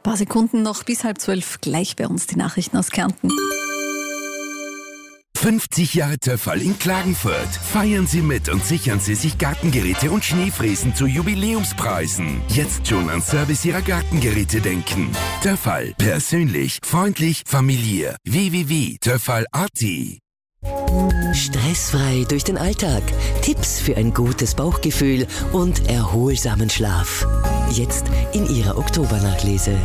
Paar Sekunden noch bis 11:30, gleich bei uns die Nachrichten aus Kärnten. 50 Jahre Töffal in Klagenfurt. Feiern Sie mit und sichern Sie sich Gartengeräte und Schneefräsen zu Jubiläumspreisen. Jetzt schon an Service Ihrer Gartengeräte denken. Töffal. Persönlich, freundlich, familiär. www.töffal.at. Stressfrei durch den Alltag. Tipps für ein gutes Bauchgefühl und erholsamen Schlaf. Jetzt in Ihrer Oktobernachlese.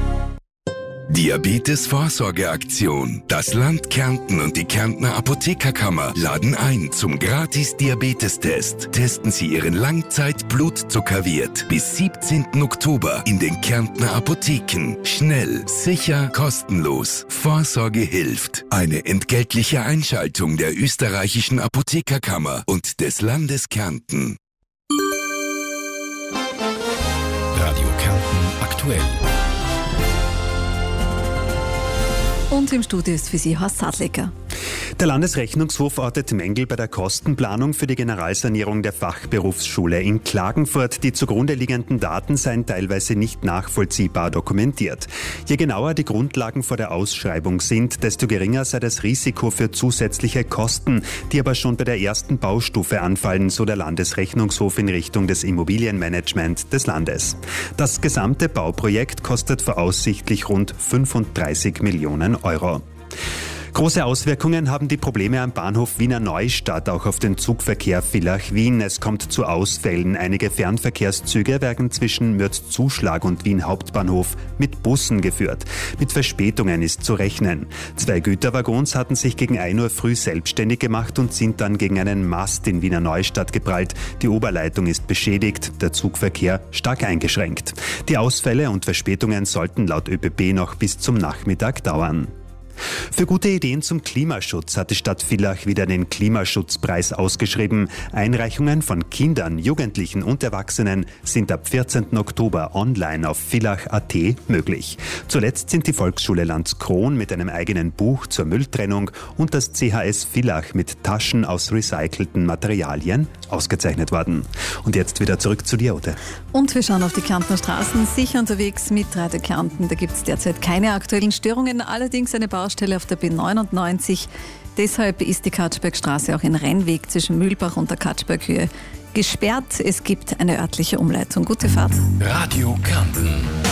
Diabetes-Vorsorgeaktion. Das Land Kärnten und die Kärntner Apothekerkammer laden ein zum Gratis-Diabetestest. Testen Sie Ihren Langzeit-Blutzuckerwert bis 17. Oktober in den Kärntner Apotheken. Schnell, sicher, kostenlos. Vorsorge hilft. Eine entgeltliche Einschaltung der österreichischen Apothekerkammer und des Landes Kärnten. Radio Kärnten aktuell. Und im Studio ist für Sie Horst Sadlecker. Der Landesrechnungshof ortet Mängel bei der Kostenplanung für die Generalsanierung der Fachberufsschule in Klagenfurt. Die zugrunde liegenden Daten seien teilweise nicht nachvollziehbar dokumentiert. Je genauer die Grundlagen vor der Ausschreibung sind, desto geringer sei das Risiko für zusätzliche Kosten, die aber schon bei der ersten Baustufe anfallen, so der Landesrechnungshof in Richtung des Immobilienmanagement des Landes. Das gesamte Bauprojekt kostet voraussichtlich rund 35 Millionen Euro. Große Auswirkungen haben die Probleme am Bahnhof Wiener Neustadt auch auf den Zugverkehr Villach-Wien. Es kommt zu Ausfällen. Einige Fernverkehrszüge werden zwischen Mürz-Zuschlag und Wien Hauptbahnhof mit Bussen geführt. Mit Verspätungen ist zu rechnen. 2 Güterwaggons hatten sich gegen 1 Uhr früh selbstständig gemacht und sind dann gegen einen Mast in Wiener Neustadt geprallt. Die Oberleitung ist beschädigt, der Zugverkehr stark eingeschränkt. Die Ausfälle und Verspätungen sollten laut ÖBB noch bis zum Nachmittag dauern. Für gute Ideen zum Klimaschutz hat die Stadt Villach wieder den Klimaschutzpreis ausgeschrieben. Einreichungen von Kindern, Jugendlichen und Erwachsenen sind ab 14. Oktober online auf villach.at möglich. Zuletzt sind die Volksschule Landskron mit einem eigenen Buch zur Mülltrennung und das CHS Villach mit Taschen aus recycelten Materialien ausgezeichnet worden. Und jetzt wieder zurück zu dir, Ute. Und wir schauen auf die Kärntner Straßen, sicher unterwegs mit Radio Kärnten. Da gibt es derzeit keine aktuellen Störungen, allerdings eine Baustelle auf der B99. Deshalb ist die Katschbergstraße auch in Rennweg zwischen Mühlbach und der Katschberghöhe gesperrt. Es gibt eine örtliche Umleitung. Gute Fahrt. Radio Kärnten.